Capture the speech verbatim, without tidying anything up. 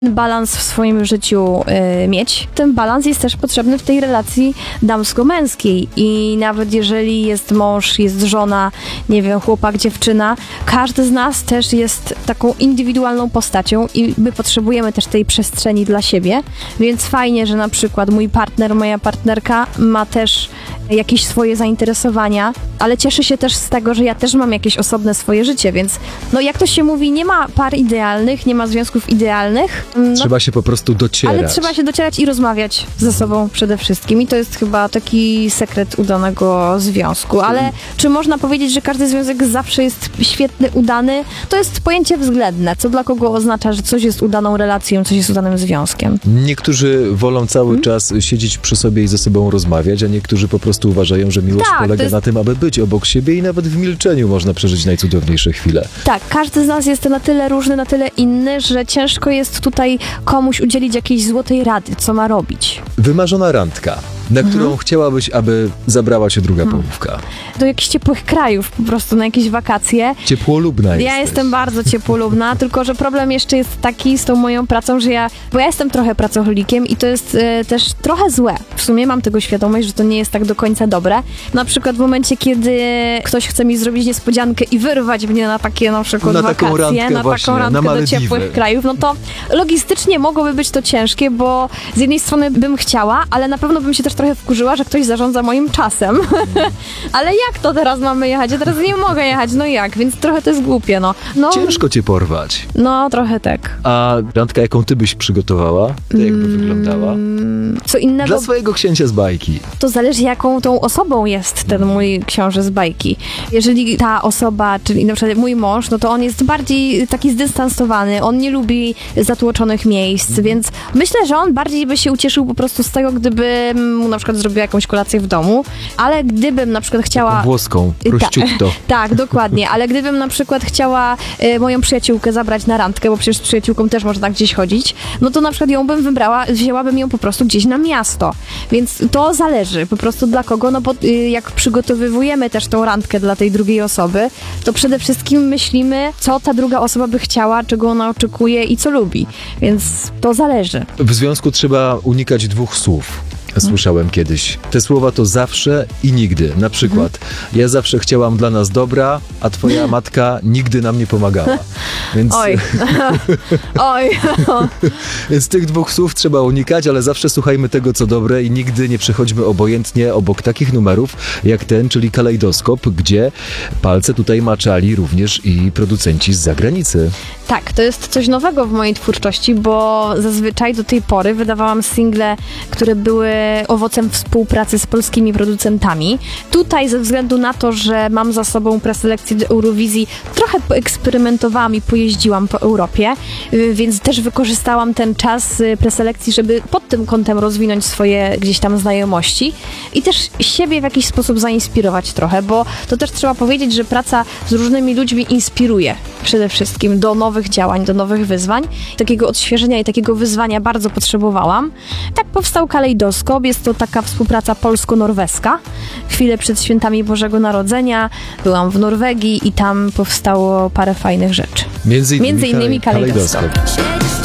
balans w swoim życiu y, mieć. Ten balans jest też potrzebny w tej relacji damsko-męskiej i nawet jeżeli jest mąż, jest żona, nie wiem, chłopak, dziewczyna, każdy z nas też jest taką indywidualną postacią i my potrzebujemy też tej przestrzeni dla siebie, więc fajnie, że na przykład mój partner, moja partnerka ma też jakieś swoje zainteresowania, ale cieszy się też z tego, że ja też mam jakieś osobne swoje życie, więc no jak to się mówi, nie ma par idealnych, nie ma związków idealnych. No, trzeba się po prostu docierać. Ale trzeba się docierać i rozmawiać ze sobą przede wszystkim i to jest chyba taki sekret udanego związku, ale czy można powiedzieć, że każdy związek zawsze jest świetny, udany? To jest pojęcie względne, co dla kogo oznacza, że coś jest udaną relacją, coś jest udanym związkiem. Niektórzy wolą cały hmm? czas siedzieć przy sobie i ze sobą rozmawiać, a niektórzy po prostu uważają, że miłość tak, polega jest... na tym, aby być obok siebie i nawet w milczeniu można przeżyć najcudowniejsze chwile. Tak, każdy z nas jest na tyle różny, na tyle inny, że ciężko jest tutaj komuś udzielić jakiejś złotej rady, co ma robić. Wymarzona randka, na mhm. którą chciałabyś, aby zabrała się druga hmm. połówka. Do jakichś ciepłych krajów, po prostu na jakieś wakacje. Ciepłolubna jesteś. Ja jestem bardzo ciepłolubna, tylko że problem jeszcze jest taki z tą moją pracą, że ja, bo ja jestem trochę pracocholikiem i to jest y, też trochę złe. W sumie mam tego świadomość, że to nie jest tak do końca dobre. Na przykład w momencie, kiedy ktoś chce mi zrobić niespodziankę i wyrwać mnie na takie na przykład na wakacje, taką randkę na właśnie, taką randkę na do ciepłych krajów, no to logistycznie mogłoby być to ciężkie, bo z jednej strony bym chciała, ale na pewno bym się też trochę wkurzyła, że ktoś zarządza moim czasem. Mm. Ale jak to teraz mamy jechać? Ja teraz nie mogę jechać, no jak? Więc trochę to jest głupie, no. no. Ciężko cię porwać. No, trochę tak. A randka, jaką ty byś przygotowała? To jakby mm. wyglądała? Co innego... Dla swojego księcia z bajki. To zależy, jaką tą osobą jest ten mój książę z bajki. Jeżeli ta osoba, czyli na przykład mój mąż, no to on jest bardziej taki zdystansowany, on nie lubi zatłoczonych miejsc, mm. więc myślę, że on bardziej by się ucieszył po prostu z tego, gdybym mu na przykład zrobiła jakąś kolację w domu, ale gdybym na przykład chciała... Taką włoską, prosciutto. Ta, tak, dokładnie, ale gdybym na przykład chciała y, moją przyjaciółkę zabrać na randkę, bo przecież z przyjaciółką też można gdzieś chodzić, no to na przykład ją bym wybrała, wzięłabym ją po prostu gdzieś na miasto, więc to zależy po prostu dla kogo, no bo y, jak przygotowywujemy też tą randkę dla tej drugiej osoby, to przede wszystkim myślimy, co ta druga osoba by chciała, czego ona oczekuje i co lubi, więc to zależy. W związku trzeba unikać dwóch słów. Słyszałem kiedyś. Te słowa to zawsze i nigdy. Na przykład, ja zawsze chciałam dla nas dobra, a twoja matka nigdy nam nie pomagała. Więc... Oj. Oj. Więc tych dwóch słów trzeba unikać, ale zawsze słuchajmy tego, co dobre i nigdy nie przechodźmy obojętnie obok takich numerów, jak ten, czyli Kalejdoskop, gdzie palce tutaj maczali również i producenci z zagranicy. Tak, to jest coś nowego w mojej twórczości, bo zazwyczaj do tej pory wydawałam single, które były owocem współpracy z polskimi producentami. Tutaj ze względu na to, że mam za sobą preselekcję do Eurowizji, trochę poeksperymentowałam i pojeździłam po Europie, więc też wykorzystałam ten czas preselekcji, żeby pod tym kątem rozwinąć swoje gdzieś tam znajomości i też siebie w jakiś sposób zainspirować trochę, bo to też trzeba powiedzieć, że praca z różnymi ludźmi inspiruje przede wszystkim do nowych działań, do nowych wyzwań. Takiego odświeżenia i takiego wyzwania bardzo potrzebowałam. Tak powstał Kalejdoskop. Jest to taka współpraca polsko-norweska. Chwilę przed świętami Bożego Narodzenia byłam w Norwegii i tam powstało parę fajnych rzeczy. Między innymi, Między innymi Kalejdoskop. Kalejdoskop.